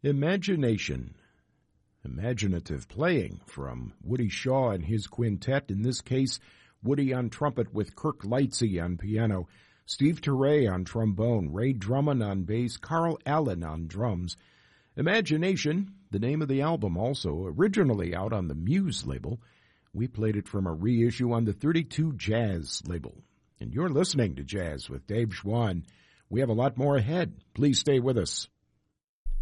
Imagination. Imaginative playing from Woody Shaw and his quintet, in this case, Woody on trumpet with Kirk Lightsey on piano, Steve Turre on trombone, Ray Drummond on bass, Carl Allen on drums. Imagination, the name of the album, also originally out on the Muse label. We played it from a reissue on the 32 Jazz label. And you're listening to Jazz with Dave Schwann. We have a lot more ahead. Please stay with us.